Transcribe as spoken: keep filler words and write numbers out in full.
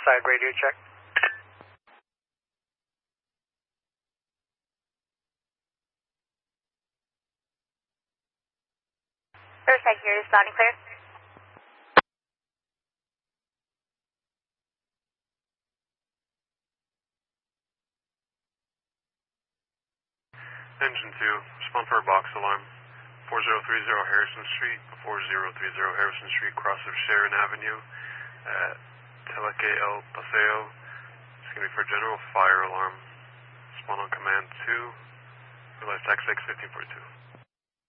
Side radio check. Riverside here, is loud and clear. Engine two, respond for a box alarm. four zero three zero Harrison Street, four zero three zero Harrison Street, cross of Sharon Avenue at Teleque El Paseo. It's going to be for general fire alarm. Respond on command two. Realize tax six fifteen forty-two.